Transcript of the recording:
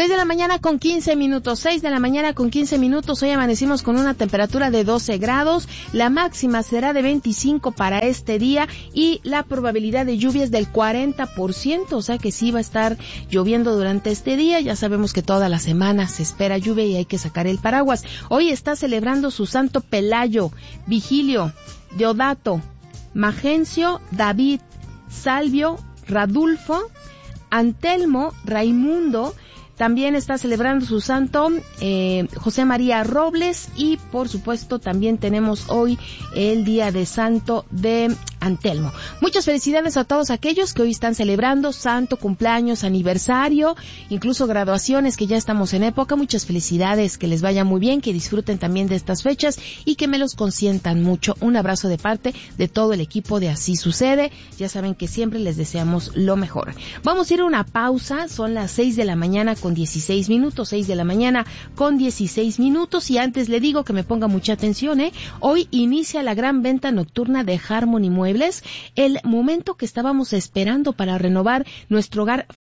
6 de la mañana con 15 minutos, 6 de la mañana con 15 minutos. Hoy amanecimos con una temperatura de 12 grados. La máxima será de 25 para este día y la probabilidad de lluvia es del 40%, o sea que sí va a estar lloviendo durante este día. Ya sabemos que toda la semana se espera lluvia y hay que sacar el paraguas. Hoy está celebrando su santo Pelayo, Vigilio, Deodato, Magencio, David, Salvio, Radulfo, Antelmo, Raimundo. También está celebrando su santo José María Robles y por supuesto también tenemos hoy el día de santo de Antelmo. Muchas felicidades a todos aquellos que hoy están celebrando santo, cumpleaños, aniversario, incluso graduaciones, que ya estamos en época. Muchas felicidades, que les vaya muy bien, que disfruten también de estas fechas y que me los consientan mucho. Un abrazo de parte de todo el equipo de Así Sucede. Ya saben que siempre les deseamos lo mejor. Vamos a ir a una pausa, son las 6 de la mañana con 16 minutos, 6 de la mañana con 16 minutos, y antes le digo que me ponga mucha atención, hoy inicia la gran venta nocturna de Harmony Muebles, el momento que estábamos esperando para renovar nuestro hogar